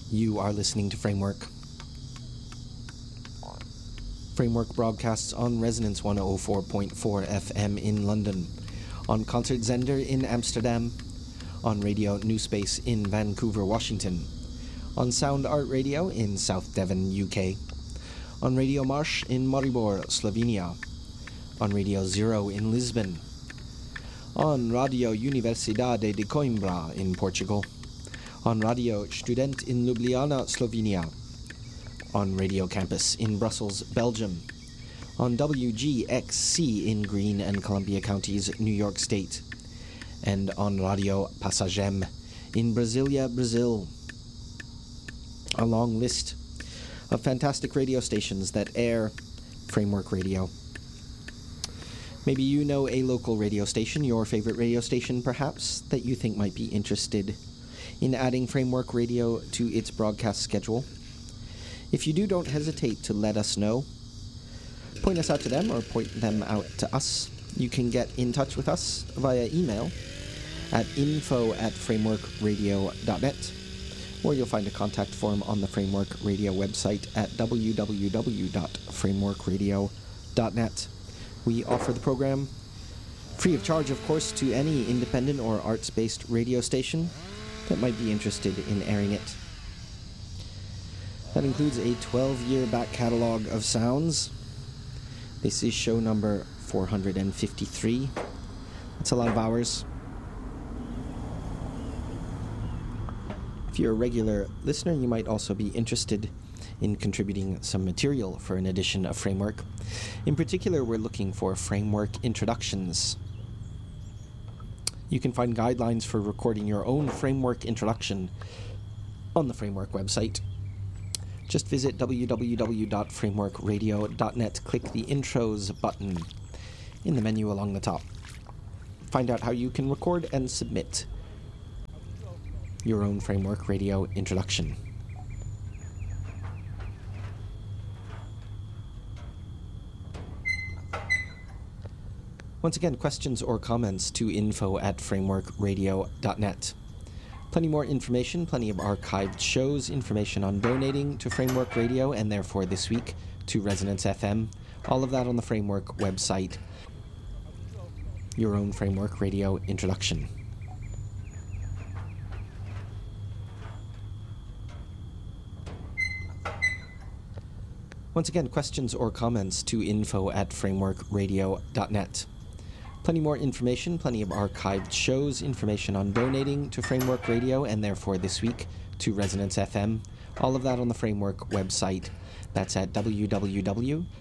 You are listening to Framework. Framework broadcasts on Resonance 104.4 FM in London, on Concert Zender in Amsterdam, on Radio New Space in Vancouver, Washington, on Sound Art Radio in South Devon, UK, on Radio Marsh in Maribor, Slovenia, on Radio Zero in Lisbon, on Radio Universidade de Coimbra in Portugal, on Radio Student in Ljubljana, Slovenia, on Radio Campus in Brussels, Belgium, on WGXC in Greene and Columbia Counties, New York State, and on Radio Passagem in Brasilia, Brazil. A long list of fantastic radio stations that air Framework Radio. Maybe you know a local radio station, your favorite radio station perhaps, that you think might be interested in adding Framework Radio to its broadcast schedule. If you do, don't hesitate to let us know. Point us out to them or point them out to us. You can get in touch with us via email at info@frameworkradio.net, or you'll find a contact form on the Framework Radio website at www.frameworkradio.net. We offer the program free of charge, of course, to any independent or arts-based radio station that might be interested in airing it. That includes a 12-year back catalog of sounds. This is show number 453. That's a lot of hours. If you're a regular listener, you might also be interested in contributing some material for an edition of Framework. In particular, we're looking for Framework introductions. You can find guidelines for recording your own Framework introduction on the Framework website. Just visit www.frameworkradio.net, click the Intros button in the menu along the top. Find out how you can record and submit your own Framework Radio introduction. Once again, questions or comments to info@frameworkradio.net. Plenty more information, plenty of archived shows, information on donating to Framework Radio and therefore this week to Resonance FM. All of that on the Framework website. Your own Framework Radio introduction. Once again, questions or comments to info@frameworkradio.net. Plenty more information, plenty of archived shows, information on donating to Framework Radio and therefore this week to Resonance FM. All of that on the Framework website. That's at www.frameworkradio.net.